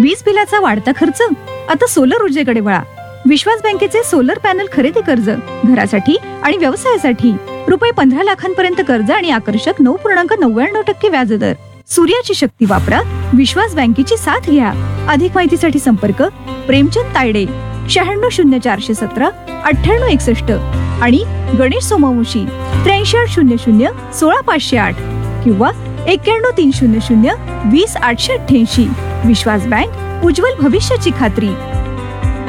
वीज बिलाचा वाढता खर्च? आता सोलर ऊर्जेकडे वळा. विश्वास बँकेचे सोलर पॅनल खरेदी कर्ज, घरासाठी आणि व्यवसायासाठी रुपये 15 लाखांपर्यंत कर्ज आणि आकर्षक 9.99% व्याजदर. सूर्याची शक्ती वापरा, विश्वास बँकेची साथ घ्या. अधिक माहितीसाठी संपर्क प्रेमचंद तायडे 960417 9861 आणि गणेश सोमवंशी 8300 16508 किंवा 9130020888. विश्वास बँक, उज्ज्वल भविष्याची खात्री.